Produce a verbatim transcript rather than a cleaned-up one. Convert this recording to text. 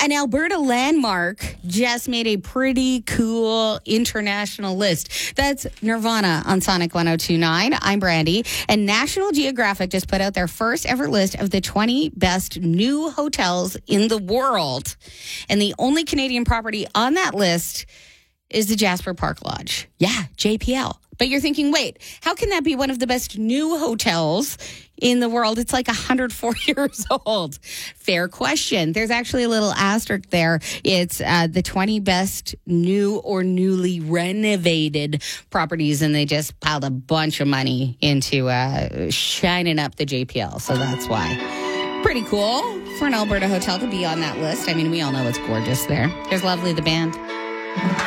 An Alberta landmark just made a pretty cool international list. That's Nirvana on Sonic one oh two point nine. I'm Brandy. And National Geographic just put out their first ever list of the twenty best new hotels in the world. And the only Canadian property on that list is the Jasper Park Lodge. Yeah, J P L. But you're thinking, wait, how can that be one of the best new hotels in the world? It's like one hundred four years old. Fair question. There's actually a little asterisk there. It's uh, the twenty best new or newly renovated properties, and they just piled a bunch of money into uh, shining up the J P L. So that's why. Pretty cool for an Alberta hotel to be on that list. I mean, we all know it's gorgeous there. Here's Lovely, the band.